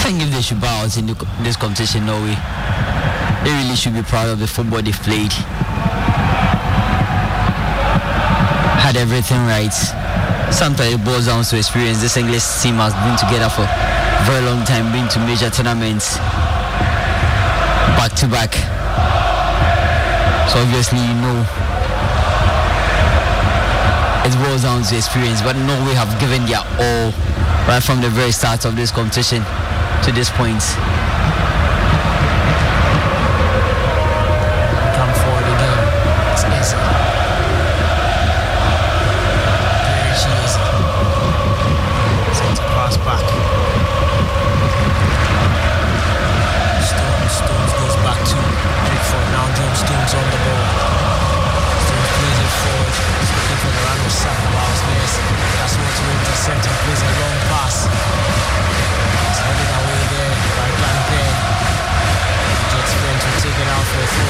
think if they should bow out in this competition, Norway, they really should be proud of the football they've played. Had everything right. Sometimes it boils down to experience. This English team has been together for a very long time, been to major tournaments back to back. So obviously, you know, it boils down to experience. But Norway have given their all right from the very start of this competition to this point.